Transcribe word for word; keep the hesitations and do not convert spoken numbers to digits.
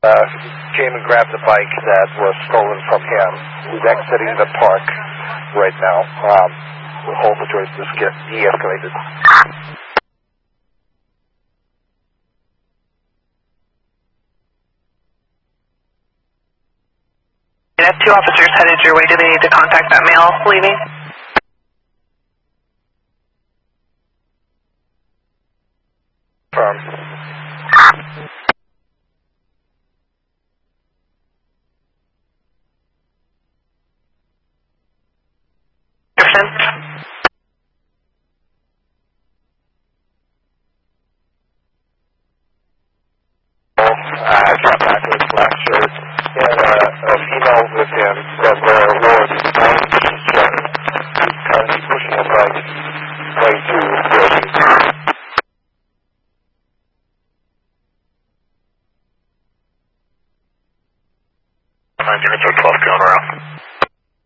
Uh, came and grabbed the bike that was stolen from him. He's exiting the park right now. Um, the whole situation just get de-escalated. You have two officers headed your way. Do they need to contact that male leaving? From. Uh, got back with his black shirt. He had a, a female with him that were wore these nice sweater. He's currently pushing a bike way to where she's nine zero twelve going around.